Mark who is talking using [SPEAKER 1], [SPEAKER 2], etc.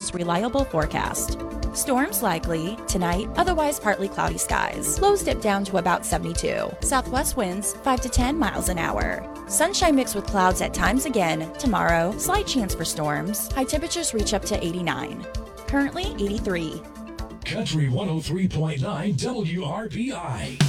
[SPEAKER 1] most reliable forecast. Storms likely tonight, otherwise partly cloudy skies. Lows dip down to about 72. Southwest winds 5 to 10 miles an hour. Sunshine mixed with clouds at times again. Tomorrow, slight chance for storms. High temperatures reach up to 89. Currently 83.
[SPEAKER 2] Country 103.9 WRPI.